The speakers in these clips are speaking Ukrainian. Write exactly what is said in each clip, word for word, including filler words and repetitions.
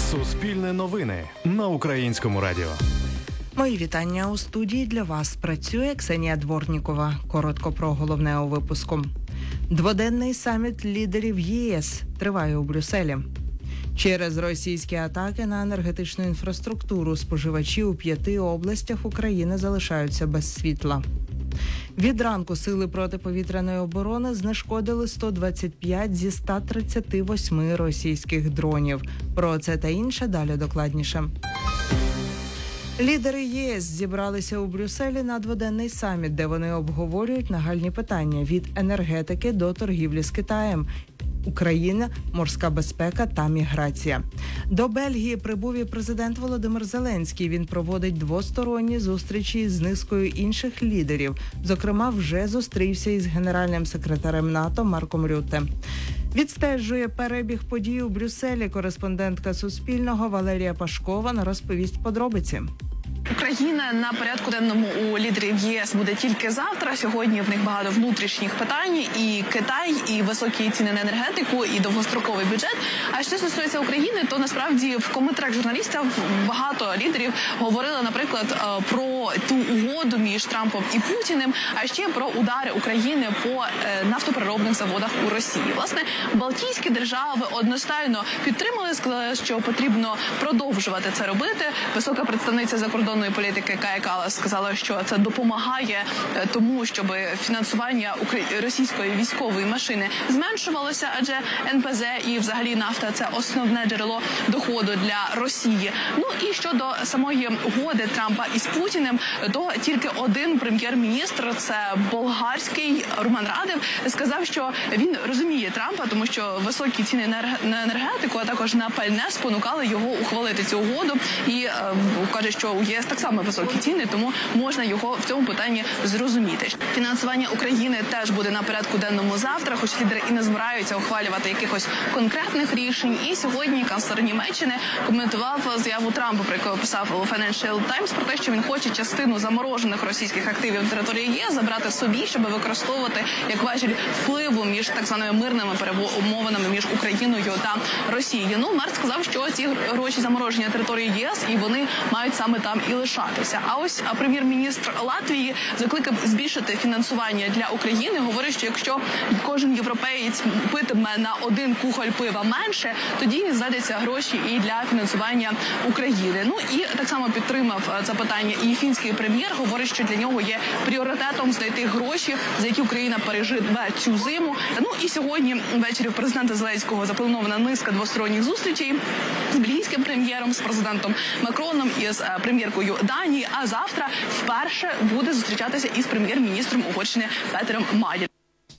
Суспільне новини на Українському радіо. Мої вітання. У студії для вас працює Ксенія Дворнікова. Коротко про головне у випуску. Дводенний саміт лідерів ЄС триває у Брюсселі. Через російські атаки на енергетичну інфраструктуру споживачі у п'яти областях України залишаються без світла. Від ранку сили протиповітряної оборони знешкодили сто двадцять п'ять зі ста тридцяти восьми російських дронів. Про це та інше далі докладніше. Лідери ЄС зібралися у Брюсселі на дводенний саміт, де вони обговорюють нагальні питання – від енергетики до торгівлі з Китаєм, Україна, морська безпека та міграція. До Бельгії прибув і президент Володимир Зеленський. Він проводить двосторонні зустрічі з низкою інших лідерів. Зокрема, вже зустрівся із генеральним секретарем НАТО Марком Рютте. Відстежує перебіг подій у Брюсселі кореспондентка Суспільного Валерія Пашкова, розповість подробиці. Україна на порядку денному у лідерів ЄС буде тільки завтра. Сьогодні в них багато внутрішніх питань. І Китай, і високі ціни на енергетику, і довгостроковий бюджет. А що стосується України, то насправді в коментарях журналістів багато лідерів говорили, наприклад, про ту угоду між Трампом і Путіним, а ще про удари України по нафтопереробних заводах у Росії. Власне, Балтійські держави одностайно підтримали, сказали, що потрібно продовжувати це робити. Висока представниця закордонної політики Кая Каллас сказала, що це допомагає тому, щоб фінансування російської військової машини зменшувалося, адже ен пе зе і взагалі нафта – це основне джерело доходу для Росії. Ну і щодо самої угоди Трампа із Путіним, то тільки один прем'єр-міністр, це болгарський Румен Радев, сказав, що він розуміє Трампа, тому що високі ціни на енергетику, а також на пальне спонукали його ухвалити цю угоду. І е, каже, що у ЄС так само високі ціни, тому можна його в цьому питанні зрозуміти. Фінансування України теж буде на порядку денному завтра, хоч лідери і не збираються ухвалювати якихось конкретних рішень. І сьогодні канцлер Німеччини коментував заяву Трампа, про яку писав Financial Times, про те, що він хоче частину заморожених російських активів на території ЄС забрати собі, щоб використовувати як важіль впливу між так званими мирними перемовинами між Україною та Росією. Ну, Мерц сказав, що ці гроші заморожені на території ЄС, і вони мають саме там і лишатися. А ось прем'єр-міністр Латвії закликав збільшити фінансування для України. Говорить, що якщо кожен європеєць питиме на один кухоль пива менше, тоді знайдеться гроші і для фінансування України. Ну і так само підтримав це питання і фінський прем'єр. Говорить, що для нього є пріоритетом знайти гроші, за які Україна переживе цю зиму. Ну і сьогодні ввечері у президента Зеленського запланована низка двосторонніх зустрічей з бельгійським прем'єром, з президентом Макроном і з прем'єркою Данії, а завтра вперше буде зустрічатися із прем'єр-міністром Угорщини Петером Мадяром.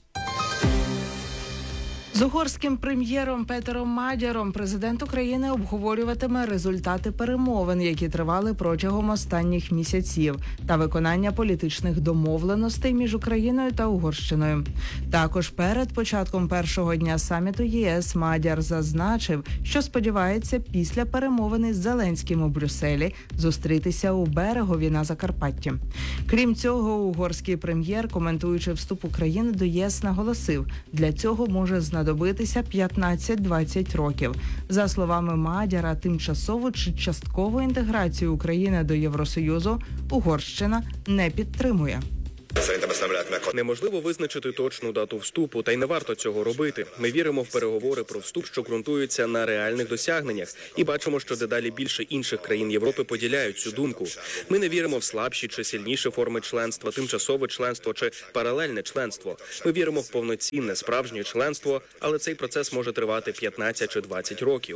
З угорським прем'єром Петером Мадяром президент України обговорюватиме результати перемовин, які тривали протягом останніх місяців, та виконання політичних домовленостей між Україною та Угорщиною. Також перед початком першого дня саміту ЄС Мадяр зазначив, що сподівається після перемовини з Зеленським у Брюсселі зустрітися у Берегові на Закарпатті. Крім цього, угорський прем'єр, коментуючи вступ України до ЄС, наголосив, для цього може знадобитися добитися п'ятнадцять-двадцять років. За словами Мадяра, тимчасову чи часткову інтеграцію України до Євросоюзу Угорщина не підтримує. Неможливо визначити точну дату вступу, та й не варто цього робити. Ми віримо в переговори про вступ, що ґрунтуються на реальних досягненнях, і бачимо, що дедалі більше інших країн Європи поділяють цю думку. Ми не віримо в слабші чи сильніші форми членства, тимчасове членство чи паралельне членство. Ми віримо в повноцінне, справжнє членство, але цей процес може тривати п'ятнадцять чи двадцять років.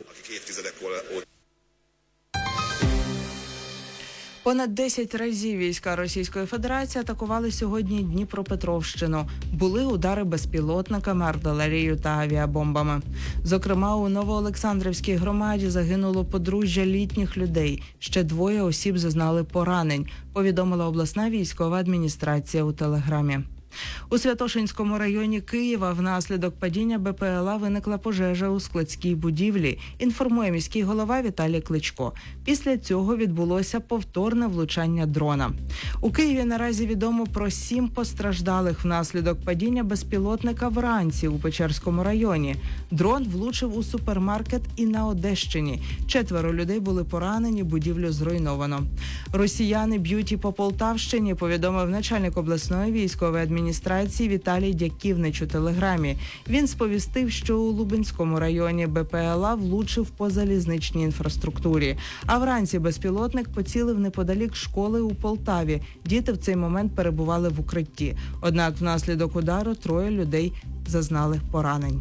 Понад десять разів війська Російської Федерації атакували сьогодні Дніпропетровщину. Були удари безпілотниками, артилерією та авіабомбами. Зокрема, у Новоолександрівській громаді загинуло подружжя літніх людей. Ще двоє осіб зазнали поранень, повідомила обласна військова адміністрація у телеграмі. У Святошинському районі Києва внаслідок падіння БПЛА виникла пожежа у складській будівлі, інформує міський голова Віталій Кличко. Після цього відбулося повторне влучання дрона. У Києві наразі відомо про сім постраждалих внаслідок падіння безпілотника вранці у Печерському районі. Дрон влучив у супермаркет і на Одещині. Четверо людей були поранені, будівлю зруйновано. Росіяни б'ють і по Полтавщині, повідомив начальник обласної військової адміністрації Віталій Дяківнич у телеграмі. Він сповістив, що у Лубенському районі БПЛА влучив по залізничній інфраструктурі. А вранці безпілотник поцілив неподалік школи у Полтаві. Діти в цей момент перебували в укритті. Однак внаслідок удару троє людей зазнали поранень.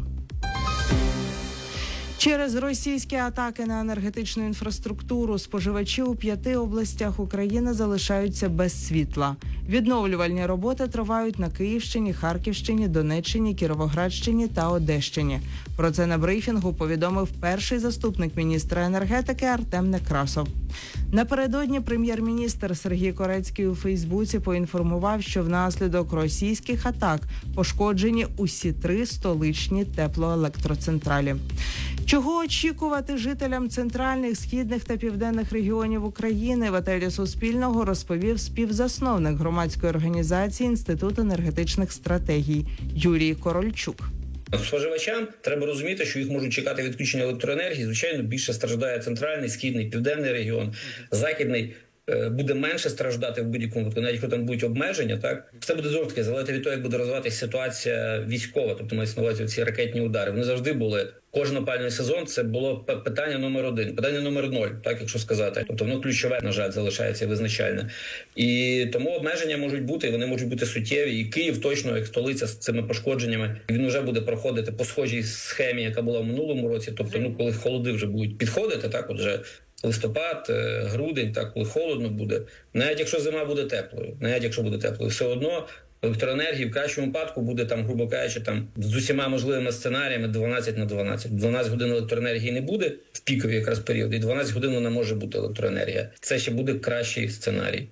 Через російські атаки на енергетичну інфраструктуру споживачі у п'яти областях України залишаються без світла. Відновлювальні роботи тривають на Київщині, Харківщині, Донеччині, Кіровоградщині та Одещині. Про це на брифінгу повідомив перший заступник міністра енергетики Артем Некрасов. Напередодні прем'єр-міністр Сергій Корецький у Фейсбуці поінформував, що внаслідок російських атак пошкоджені усі три столичні теплоелектроцентралі. Чого очікувати жителям центральних, східних та південних регіонів України, в етері Суспільного розповів співзасновник громадської організації Інститут енергетичних стратегій Юрій Корольчук. Споживачам треба розуміти, що їх можуть чекати відключення електроенергії. Звичайно, більше страждає центральний, східний, південний регіон, західний буде менше страждати в будь-якому випадку, навіть якщо там будуть обмеження, так? Все буде знову таки залежати від того, як буде розвиватися ситуація військова, тобто мається на увазі ці ракетні удари. Вони завжди були. Кожен опалювальний сезон це було питання номер один, питання номер ноль, так якщо сказати. Тобто воно ключове, на жаль, залишається визначальне. І тому обмеження можуть бути, вони можуть бути суттєві. І Київ точно, як столиця з цими пошкодженнями, він вже буде проходити по схожій схемі, яка була в минулому році. Тобто, ну коли холоди вже будуть підходити, так от вже листопад, грудень, так коли холодно буде, навіть якщо зима буде теплою, навіть якщо буде теплою, все одно електроенергії в кращому випадку буде там, грубо кажучи, там з усіма можливими сценаріями дванадцять на дванадцять. дванадцять годин електроенергії не буде в пікові якраз період, і дванадцять годин вона може бути електроенергія. Це ще буде кращий сценарій.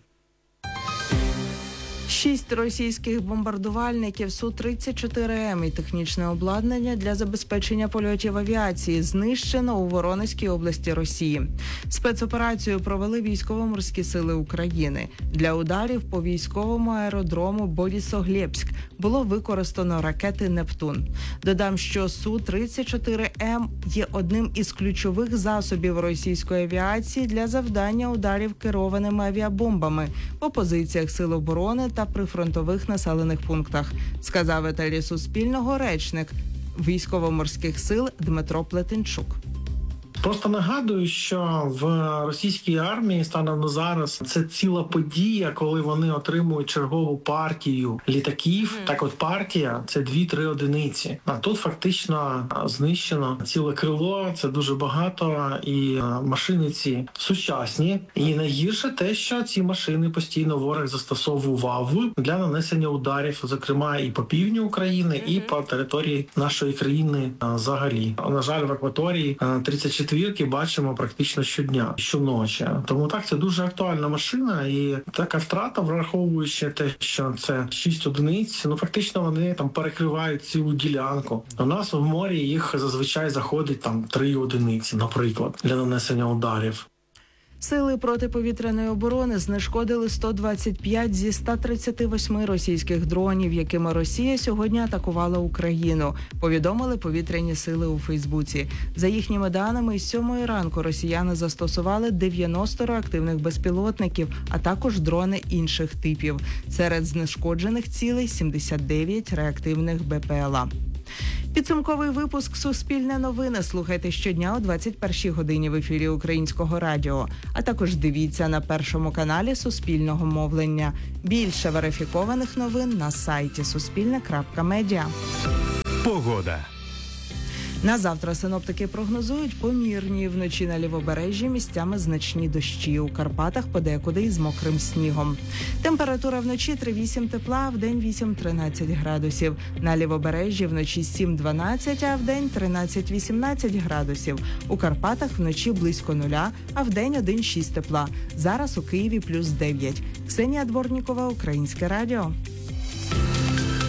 Шість російських бомбардувальників Су тридцять чотири М і технічне обладнання для забезпечення польотів авіації знищено у Воронезькій області Росії. Спецоперацію провели військово-морські сили України. Для ударів по військовому аеродрому Борисоглебськ було використано ракети «Нептун». Додам, що Су тридцять чотири М є одним із ключових засобів російської авіації для завдання ударів керованими авіабомбами по позиціях Сил оборони та прифронтових населених пунктах, сказав етері Суспільного речник військово-морських сил Дмитро Плетенчук. Просто нагадую, що в російській армії станом на зараз це ціла подія, коли вони отримують чергову партію літаків. Mm. Так от партія – це дві-три одиниці. А тут фактично знищено ціле крило, це дуже багато, і машини ці сучасні. І найгірше те, що ці машини постійно ворог застосовував для нанесення ударів, зокрема і по півдню України, mm-hmm. і по території нашої країни взагалі. На жаль, в акваторії тридцять четвірки бачимо практично щодня, щоночі. Тому так, це дуже актуальна машина, і така втрата, враховуючи те, що це шість одиниць, ну фактично вони там перекривають цілу ділянку. У нас в морі їх зазвичай заходить там три одиниці, наприклад, для нанесення ударів. Сили протиповітряної оборони знешкодили сто двадцять п'ять зі ста тридцяти восьми російських дронів, якими Росія сьогодні атакувала Україну, повідомили повітряні сили у Фейсбуці. За їхніми даними, з сьомої ранку росіяни застосували дев'яносто реактивних безпілотників, а також дрони інших типів. Серед знешкоджених цілей сімдесят дев'ять реактивних БПЛА. Підсумковий випуск «Суспільне новини» слухайте щодня о двадцять першій годині в ефірі Українського радіо. А також дивіться на Першому каналі Суспільного мовлення. Більше верифікованих новин на сайті суспільне крапка медіа. Погода. На завтра синоптики прогнозують помірні. Вночі на лівобережжі місцями значні дощі. У Карпатах подекуди із мокрим снігом. Температура вночі три-вісім тепла, а вдень вісім-тринадцять градусів. На лівобережжі вночі сім-дванадцять, а вдень тринадцять-вісімнадцять градусів. У Карпатах вночі близько нуля, а вдень один-шість тепла. Зараз у Києві плюс дев'ять. Ксенія Дворнікова, Українське радіо.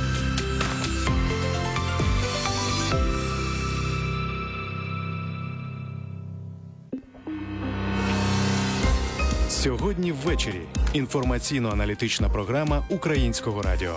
Сьогодні ввечері. Інформаційно-аналітична програма Українського радіо.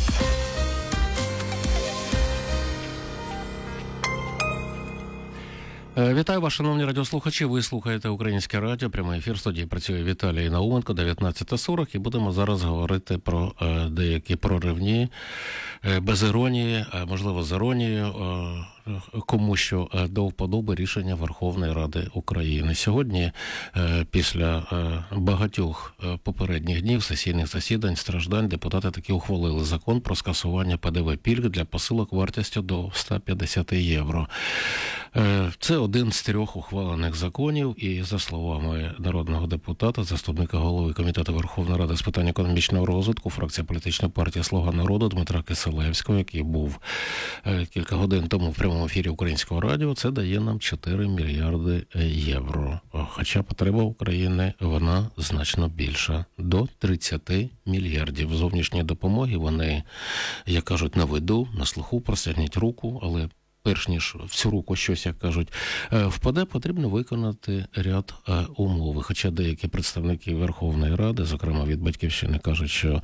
Вітаю вас, шановні радіослухачі. Ви слухаєте Українське радіо. Прямий ефір. В студії працює Віталій Науменко, дев'ятнадцята сорок. І будемо зараз говорити про е, деякі проривні, е, без іронії, е, можливо, з іронією, е, кому що е, до вподоби рішення Верховної Ради України. Сьогодні, е, після е, багатьох е, попередніх днів сесійних засідань, страждань, депутати таки ухвалили закон про скасування Пе Де Ве пільг для посилок вартістю до сто п'ятдесят євро. Е, це один з трьох ухвалених законів, і, за словами народного депутата, заступника голови Комітету Верховної Ради з питань економічного розвитку, фракція політичної партії «Слуга народу» Дмитра Кисилевського, який був е, кілька годин тому в прямому ефірі Українського радіо, це дає нам чотири мільярди євро. Хоча потреба України, вона значно більша. До тридцять мільярдів зовнішньої допомоги. Вони, як кажуть, на виду, на слуху, простягніть руку, але перш ніж в цю руку щось, як кажуть, впаде, потрібно виконати ряд умов. Хоча деякі представники Верховної Ради, зокрема від «Батьківщини», кажуть, що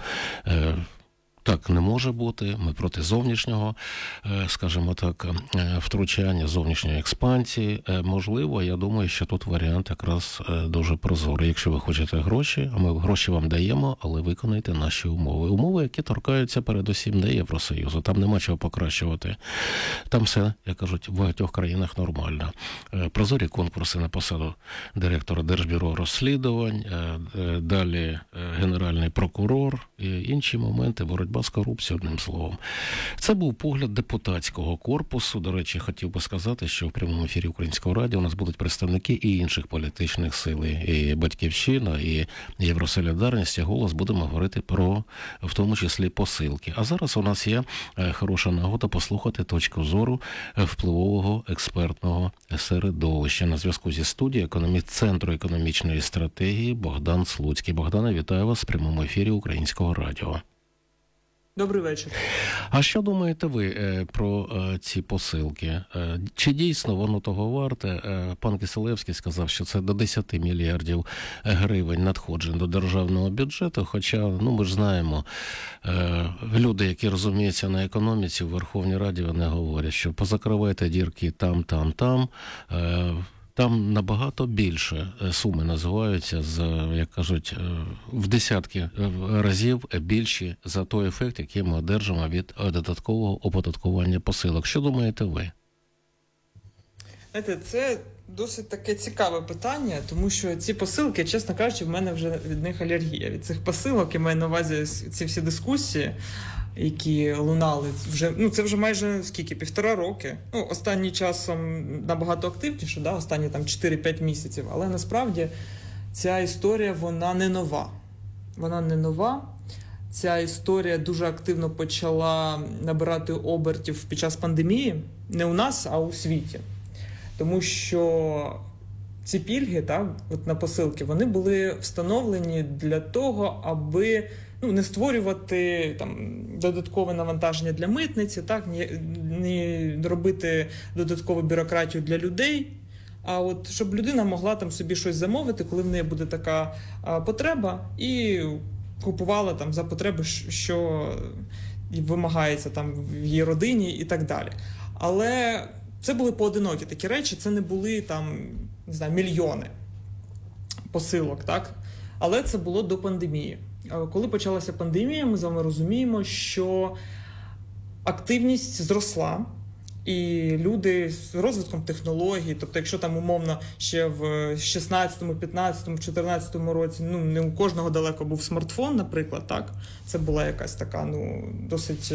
так не може бути, ми проти зовнішнього, скажімо так, втручання, зовнішньої експансії. Можливо, я думаю, що тут варіант якраз дуже прозорий. Якщо ви хочете гроші, а ми гроші вам даємо, але виконайте наші умови. Умови, які торкаються передусім не Євросоюзу. Там нема чого покращувати. Там все, як кажуть, в багатьох країнах нормально. Прозорі конкурси на посаду директора Держбюро розслідувань, далі генеральний прокурор і інші моменти боротьби з корупцією, одним словом. Це був погляд депутатського корпусу. До речі, хотів би сказати, що в прямому ефірі Українського радіо у нас будуть представники і інших політичних сил, і «Батьківщина», і «Євросолідарність», і «Голос». Будемо говорити про, в тому числі, посилки. А зараз у нас є хороша нагода послухати точку зору впливового експертного середовища. На зв'язку зі студією економіст Центру економічної стратегії Богдан Слуцький. Богдане, вітаю вас в прямому ефірі Українського радіо. Добрий вечір. А що думаєте ви е, про е, ці посилки? Е, чи дійсно воно того варте? Е, пан Кисилевський сказав, що це до десять мільярдів гривень надходжень до державного бюджету, хоча, ну, ми ж знаємо, е, люди, які розуміються на економіці, в Верховній Раді вони говорять, що позакривайте дірки там, там, там, е, там набагато більше суми називаються, з, як кажуть, в десятки разів більші за той ефект, який ми одержимо від додаткового оподаткування посилок. Що думаєте ви? Знаєте, це досить таке цікаве питання, тому що ці посилки, чесно кажучи, в мене вже від них алергія. Від цих посилок, я маю на увазі ці всі дискусії, які лунали вже, ну це вже майже скільки, півтора роки. Ну, останнім часом набагато активніше, да, останні там чотири-п'ять місяців, але насправді ця історія, вона не нова. Вона не нова. Ця історія дуже активно почала набирати обертів під час пандемії, не у нас, а у світі. Тому що ці пільги, так, от на посилки, вони були встановлені для того, аби, ну, не створювати там додаткове навантаження для митниці, так, не, не робити додаткову бюрократію для людей, а от щоб людина могла там собі щось замовити, коли в неї буде така а, потреба, і купувала там за потреби, що вимагається там в її родині і так далі. Але це були поодинокі такі речі, це не були там, не знаю, мільйони посилок, так? Але це було до пандемії. Коли почалася пандемія, ми з вами розуміємо, що активність зросла, і люди з розвитком технологій, тобто якщо там умовно ще в шістнадцятому, п'ятнадцятому, чотирнадцятому році, ну не у кожного далеко був смартфон, наприклад, так, це була якась така, ну, досить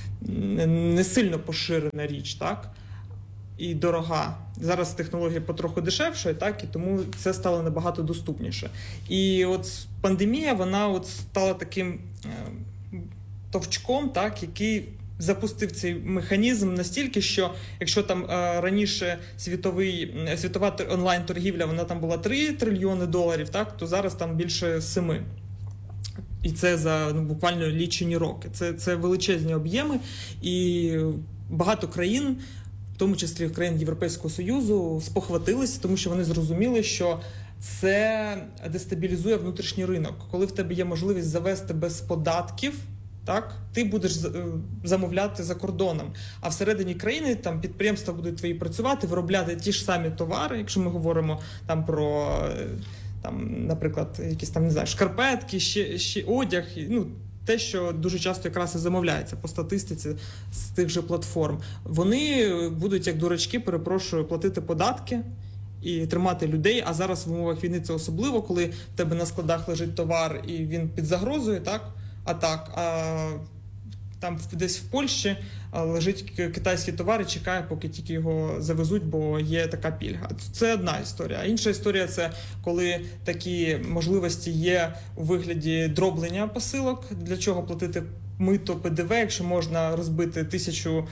не сильно поширена річ, так, і дорога. Зараз технологія потроху дешевшає, так, і тому це стало набагато доступніше. І от пандемія, вона от стала таким е, товчком, так, який запустив цей механізм настільки, що якщо там е, раніше світовий, світова онлайн-торгівля, вона там була три трильйони доларів, так, то зараз там більше семи. І це за, ну, буквально лічені роки. Це, це величезні об'єми, і багато країн тому числі країн Європейського Союзу, спохватилися, тому що вони зрозуміли, що це дестабілізує внутрішній ринок. Коли в тебе є можливість завести без податків, так, ти будеш замовляти за кордоном. А всередині країни там підприємства будуть твої працювати, виробляти ті ж самі товари, якщо ми говоримо там про, там, наприклад, якісь там, не знаю, шкарпетки, ще, ще одяг, ну, те, що дуже часто якраз і замовляється по статистиці з тих же платформ. Вони будуть, як дурачки, перепрошую, платити податки і тримати людей, а зараз в умовах війни це особливо, коли в тебе на складах лежить товар і він під загрозою, так? А так, а там десь в Польщі лежить китайський товар і чекає, поки тільки його завезуть, бо є така пільга. Це одна історія. А інша історія – це коли такі можливості є у вигляді дроблення посилок. Для чого платити мито, ПДВ, якщо можна розбити тисячу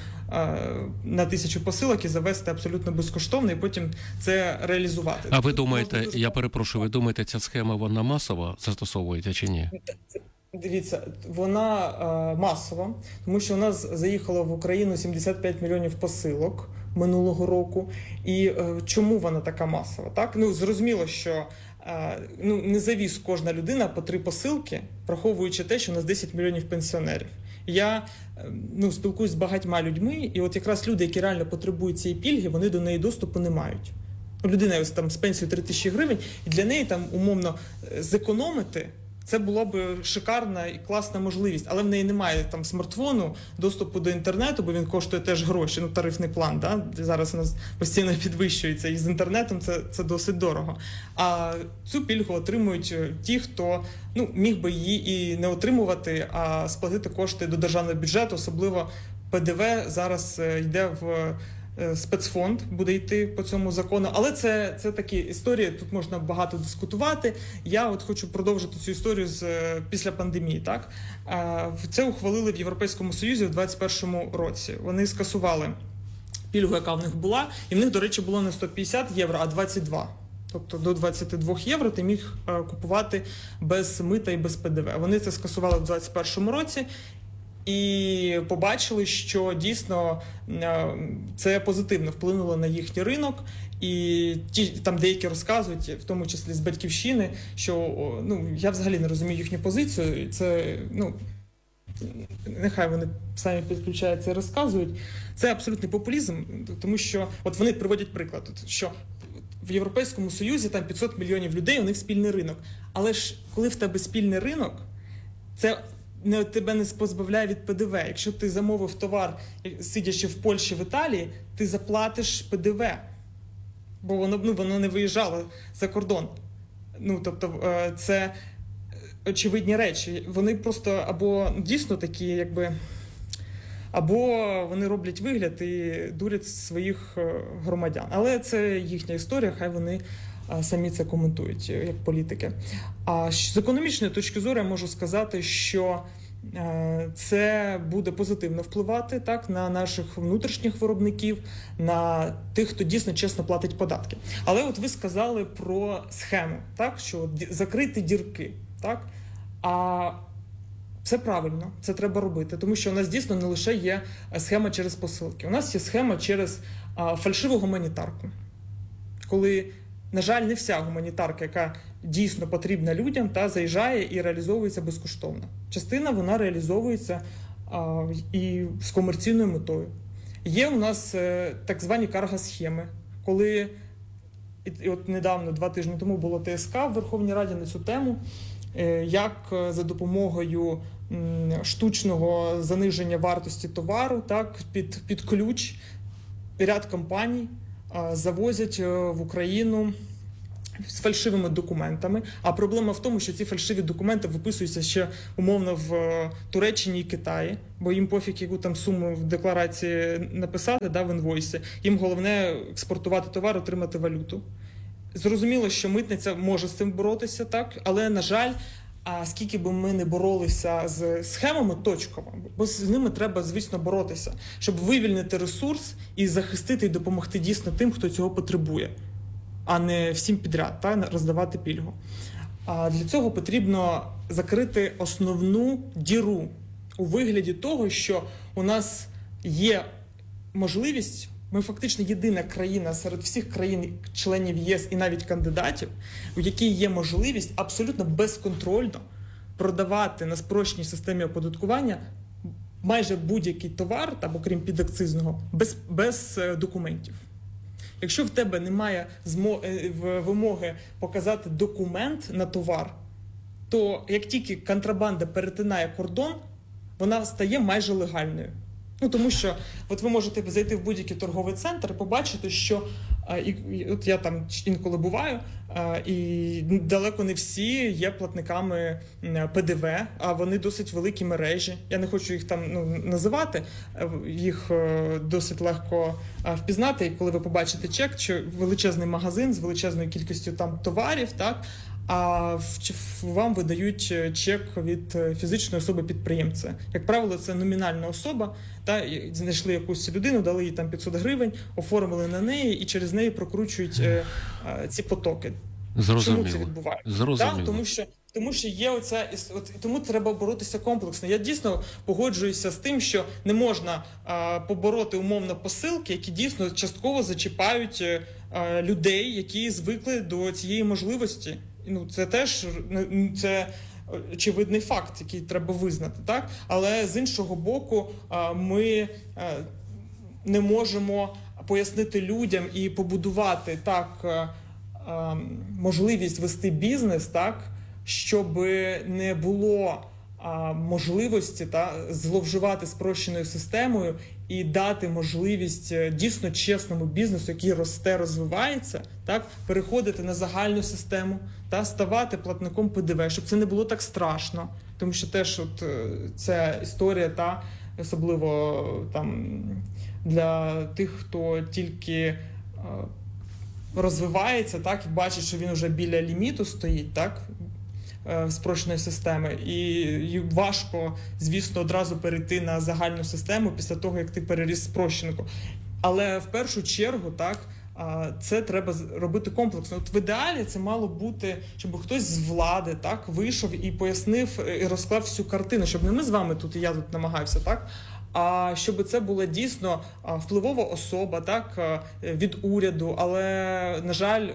на тисячу посилок і завести абсолютно безкоштовно, і потім це реалізувати. А ви думаєте, я перепрошую, ви думаєте, ця схема, вона масово застосовується чи ні? Дивіться, вона е, масова, тому що у нас заїхало в Україну сімдесят п'ять мільйонів посилок минулого року. І е, чому вона така масова? Так? Ну, зрозуміло, що е, ну, не завіз кожна людина по три посилки, враховуючи те, що у нас десять мільйонів пенсіонерів. Я е, ну, спілкуюсь з багатьма людьми, і от якраз люди, які реально потребують цієї пільги, вони до неї доступу не мають. Людина ось, там, з пенсією три тисячі гривень, і для неї там умовно зекономити – це була б шикарна і класна можливість, але в неї немає там смартфону, доступу до інтернету, бо він коштує теж гроші, ну тарифний план, да? Зараз у нас постійно підвищується, і з інтернетом це, це досить дорого. А цю пільгу отримують ті, хто ну, міг би її і не отримувати, а сплатити кошти до державного бюджету, особливо ПДВ зараз йде в спецфонд, буде йти по цьому закону. Але це, це такі історії, тут можна багато дискутувати. Я от хочу продовжити цю історію з після пандемії. Так? Це ухвалили в Європейському Союзі в двадцять першому році. Вони скасували пільгу, яка в них була, і в них, до речі, було не сто п'ятдесят євро, а двадцять два. Тобто до двадцять два євро ти міг купувати без мита і без ПДВ. Вони це скасували в двадцять першому році. І побачили, що дійсно це позитивно вплинуло на їхній ринок. І ті там деякі розказують, в тому числі з Батьківщини, що ну я взагалі не розумію їхню позицію. Це ну нехай вони самі підключаються і розказують. Це абсолютний популізм, тому що от вони приводять приклад, що в Європейському Союзі там п'ятсот мільйонів людей, у них спільний ринок. Але ж коли в тебе спільний ринок, це не тебе не позбавляє від ПДВ. Якщо ти замовив товар, сидячи в Польщі, в Італії, ти заплатиш ПДВ, бо воно, ну, воно не виїжджало за кордон. Ну, тобто, це очевидні речі. Вони просто або дійсно такі, якби, або вони роблять вигляд і дурять своїх громадян. Але це їхня історія, хай вони самі це коментують, як політики. А з економічної точки зору я можу сказати, що це буде позитивно впливати так, на наших внутрішніх виробників, на тих, хто дійсно чесно платить податки. Але от ви сказали про схему, так, що закрити дірки. Так? А це правильно, це треба робити, тому що у нас дійсно не лише є схема через посилки. У нас є схема через а, фальшиву гуманітарку. Коли, на жаль, не вся гуманітарка, яка дійсно потрібна людям, та заїжджає і реалізовується безкоштовно. Частина вона реалізовується а, і з комерційною метою. Є у нас е, так звані карго-схеми, коли, і, і от недавно, два тижні тому, було ТСК в Верховній Раді на цю тему, е, як за допомогою м, штучного заниження вартості товару, так, під, під ключ, ряд компаній а, завозять в Україну з фальшивими документами. А проблема в тому, що ці фальшиві документи виписуються ще умовно в Туреччині і Китаї, бо їм пофіг, яку там суму в декларації написати, да, в інвойсі. Їм головне експортувати товар, отримати валюту. Зрозуміло, що митниця може з цим боротися, так, але, на жаль, а скільки би ми не боролися з схемами точково, бо з ними треба, звісно, боротися, щоб вивільнити ресурс і захистити і допомогти дійсно тим, хто цього потребує, а не всім підряд, та, роздавати пільгу. А для цього потрібно закрити основну діру у вигляді того, що у нас є можливість Ми фактично єдина країна серед всіх країн-членів ЄС і навіть кандидатів, у якій є можливість абсолютно безконтрольно продавати на спрощеній системі оподаткування майже будь-який товар, там, окрім підакцизного, без, без документів. Якщо в тебе немає вимоги показати документ на товар, то як тільки контрабанда перетинає кордон, вона стає майже легальною. Ну, тому що от ви можете зайти в будь-який торговий центр і побачити, що і, і, от я там інколи буваю, і далеко не всі є платниками Пе Де Ве, а вони досить великі мережі. Я не хочу їх там ну, називати, їх досить легко впізнати, і коли ви побачите чек, що величезний магазин з величезною кількістю там товарів, так, а вам видають чек від фізичної особи-підприємця. Як правило, це номінальна особа, та, знайшли якусь людину, дали їй там п'ятсот гривень, оформили на неї і через неї прокручують е, е, ці потоки. Зрозуміло. Чому це відбувається? Зрозуміло. Та, тому що Тому що є оця, от, тому треба боротися комплексно. Я дійсно погоджуюся з тим, що не можна а, побороти умовно посилки, які дійсно частково зачіпають а, людей, які звикли до цієї можливості. Ну, це теж це очевидний факт, який треба визнати, так? Але з іншого боку, а, ми а, не можемо пояснити людям і побудувати так а, а, можливість вести бізнес, так, щоб не було а, можливості та, зловживати спрощеною системою і дати можливість дійсно чесному бізнесу, який росте, розвивається, так, переходити на загальну систему та ставати платником Пе Де Ве, щоб це не було так страшно. Тому що теж от, ця історія, та, особливо там, для тих, хто тільки а, розвивається, так, і бачить, що він вже біля ліміту стоїть, так, спрощеної системи, і важко, звісно, одразу перейти на загальну систему після того, як ти переріс спрощенку. Але в першу чергу, так, це треба робити комплексно. От в ідеалі це мало бути, щоб хтось з влади, так, вийшов і пояснив, і розклав всю картину, щоб не ми з вами тут, і я тут намагався, так, а щоб це була дійсно впливова особа, так, від уряду, але, на жаль,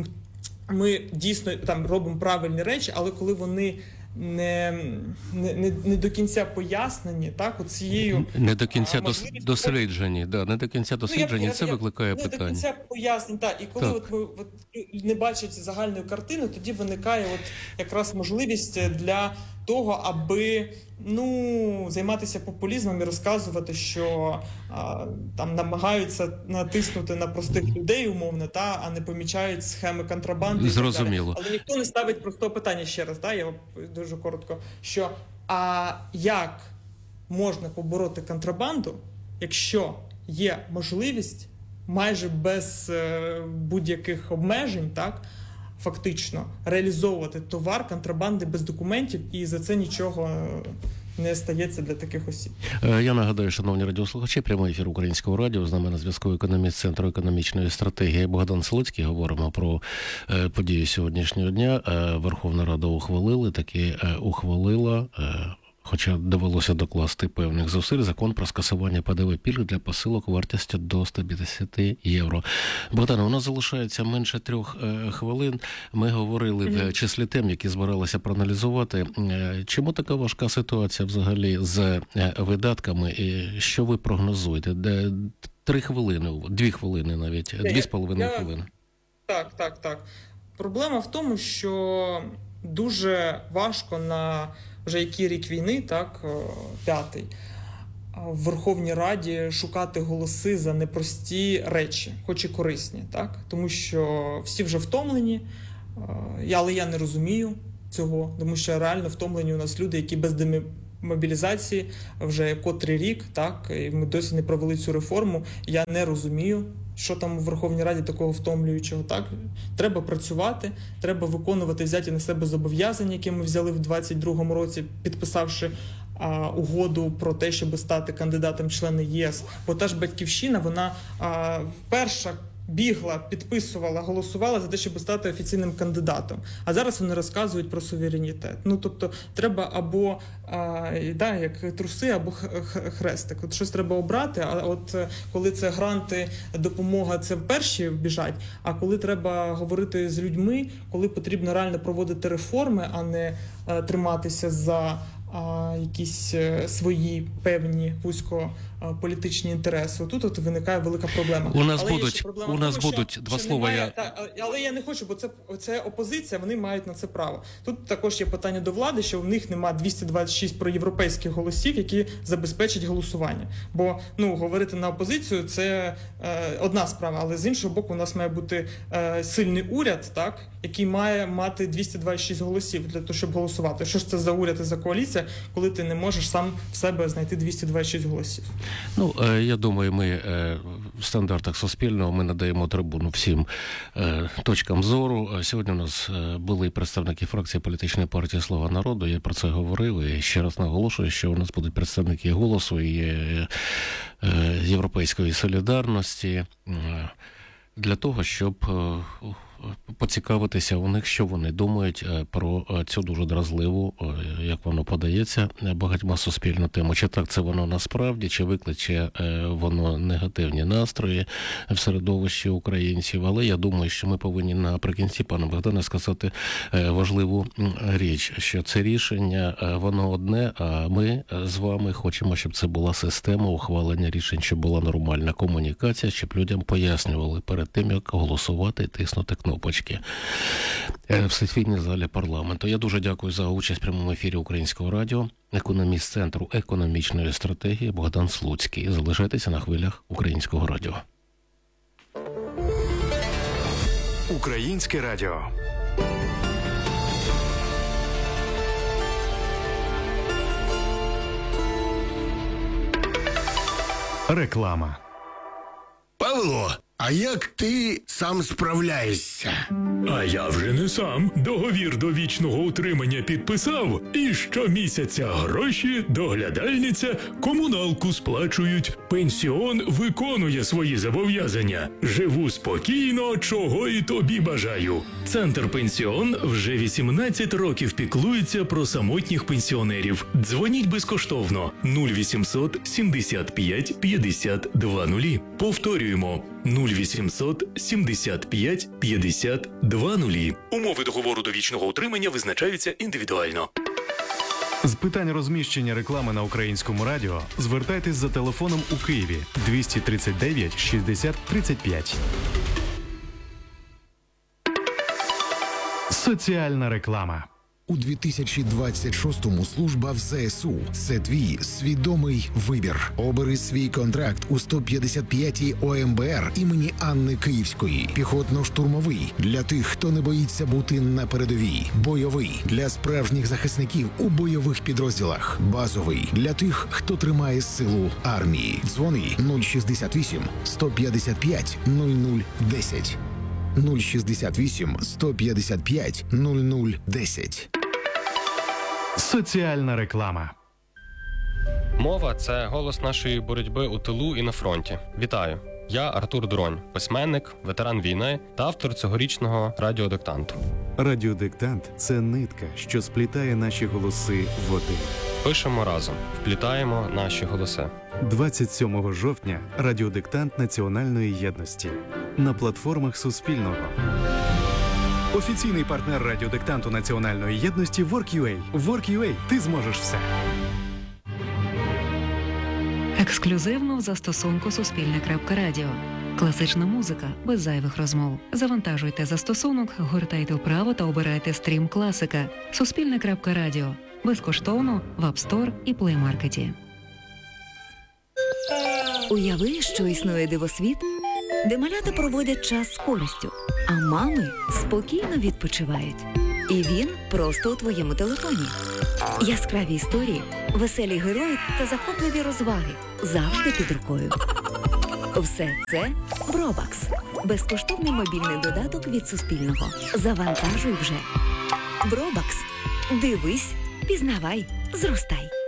ми дійсно там робимо правильні речі, але коли вони не, не, не, не до кінця пояснені, так, от цією... Не до кінця можливість... досліджені, да, не до кінця досліджені, ну, я, це я, викликає я, питання. Не до кінця пояснень, так, і коли так. от ми от, не бачать загальної картини, тоді виникає от якраз можливість для того, аби, ну, займатися популізмом і розказувати, що а, там намагаються натиснути на простих людей, умовно, та, а не помічають схеми контрабанди. Зрозуміло. Але ніхто не ставить простого питання ще раз, та, я дуже коротко, що а як можна побороти контрабанду, якщо є можливість майже без е, будь-яких обмежень, так, фактично реалізовувати товар контрабанди без документів, і за це нічого не стається для таких осіб. Я нагадаю, шановні радіослухачі, прямий ефір Українського радіо. З нами на зв'язку економіст Центру економічної стратегії Богдан Солицький. Говоримо про події сьогоднішнього дня. Верховна Рада ухвалила, таки ухвалила, хоча довелося докласти певних зусиль, закон про скасування Пе Де Ве пільг для посилок вартістю до сто п'ятдесят євро. Богдане, у нас залишається менше трьох е, хвилин. Ми говорили mm-hmm. в числі тем, які збиралися проаналізувати. Е, чому така важка ситуація взагалі з е, видатками? І що ви прогнозуєте? Де, три хвилини, дві хвилини навіть, дві з половиною хвилини. Так, так, так. Проблема в тому, що дуже важко на вже який рік війни, так, п'ятий, в Верховній Раді шукати голоси за непрості речі, хоч і корисні, так, тому що всі вже втомлені, але я не розумію цього, тому що реально втомлені у нас люди, які без демобілізації вже котрий рік, так, і ми досі не провели цю реформу, я не розумію, що там у Верховній Раді такого втомлюючого, так? Треба працювати, треба виконувати взяті на себе зобов'язання, які ми взяли в двадцять другому році, підписавши а, угоду про те, щоб стати кандидатом в члени ЄС. Бо та ж Батьківщина, вона а, перша бігла, підписувала, голосувала за те, щоб стати офіційним кандидатом. А зараз вони розказують про суверенітет. Ну, тобто, треба або, а, да, як труси, або хрестик. От щось треба обрати, а от коли це гранти, допомога, це перші біжать, а коли треба говорити з людьми, коли потрібно реально проводити реформи, а не а, триматися за а, якісь свої певні вузькополітичні інтереси. Тут от виникає велика проблема. У нас але будуть, проблема у нас тому, будуть що, два що слова. Немає, Я... та, але я не хочу, бо це, це опозиція, вони мають на це право. Тут також є питання до влади, що в них немає двісті двадцять шість проєвропейських голосів, які забезпечать голосування. Бо, ну, говорити на опозицію – це е, одна справа, але з іншого боку у нас має бути е, сильний уряд, так, який має мати двісті двадцять шість голосів для того, щоб голосувати. Що ж це за уряд і за коаліція, коли ти не можеш сам в себе знайти двісті двадцять шість голосів? Ну, я думаю, ми в стандартах Суспільного ми надаємо трибуну всім точкам зору. Сьогодні у нас були представники фракції політичної партії «Слуга народу». Я про це говорив і ще раз наголошую, що у нас будуть представники «Голосу» і Європейської солідарності для того, щоб поцікавитися у них, що вони думають про цю дуже дразливу, як воно подається, багатьма суспільну тему. Чи так це воно насправді, чи викличе воно негативні настрої в середовищі українців. Але я думаю, що ми повинні наприкінці, пане Богдане, сказати важливу річ, що це рішення, воно одне, а ми з вами хочемо, щоб це була система ухвалення рішень, щоб була нормальна комунікація, щоб людям пояснювали перед тим, як голосувати і тиснути кнопку. Кнопочки в сесійній залі парламенту. Я дуже дякую за участь в прямому ефірі Українського радіо. Економіст Центру економічної стратегії Богдан Слуцький. Залишайтеся на хвилях Українського радіо. Українське радіо. Реклама. Павло, а як ти сам справляєшся? А я вже не сам. Договір довічного утримання підписав, і щомісяця гроші, доглядальниця, комуналку сплачують. Пенсіон виконує свої зобов'язання. Живу спокійно, чого і тобі бажаю. Центр Пенсіон вже вісімнадцять років піклується про самотніх пенсіонерів. Дзвоніть безкоштовно нуль вісімсот сімдесят п'ять п'ятдесят два нулі. Повторюємо нуль вісімсот сімдесят п'ять п'ятдесят два нулі. Умови договору довічного утримання визначаються індивідуально. З питань розміщення реклами на Українському радіо звертайтесь за телефоном у Києві двісті тридцять дев'ять шістдесят тридцять п'ять. Соціальна реклама. У дві тисячі двадцять шостому служба в ЗСУ – це твій свідомий вибір. Обери свій контракт у сто п'ятдесят п'ятій О Ем Бе Ер імені Анни Київської. Піхотно-штурмовий – для тих, хто не боїться бути на передовій. Бойовий – для справжніх захисників у бойових підрозділах. Базовий – для тих, хто тримає силу армії. Дзвони нуль шістдесят вісім сто п'ятдесят п'ять нуль нуль десять. нуль шістдесят вісім сто п'ятдесят п'ять нуль нуль десять. Соціальна реклама. Мова – це голос нашої боротьби у тилу і на фронті. Вітаю! Я Артур Дронь, письменник, ветеран війни та автор цьогорічного радіодиктанту. Радіодиктант – це нитка, що сплітає наші голоси в один. Пишемо разом, вплітаємо наші голоси. двадцять сьомого жовтня радіодиктант Національної єдності на платформах Суспільного. Офіційний партнер радіодиктанту Національної єдності WorkUA. WorkUA – ти зможеш все. Ексклюзивно в застосунку Суспільне.Радіо. Класична музика без зайвих розмов. Завантажуйте застосунок, гортайте вправо та обирайте стрім класика. Суспільне.Радіо. Безкоштовно в App Store і Play Market. Уяви, що існує дивосвіт, де малята проводять час з користю, а мами спокійно відпочивають. І він просто у твоєму телефоні. Яскраві історії, веселі герої та захопливі розваги завжди під рукою. Все це Бробакс. Безкоштовний мобільний додаток від Суспільного. Завантажуй вже. Бробакс. Дивись, пізнавай, зростай.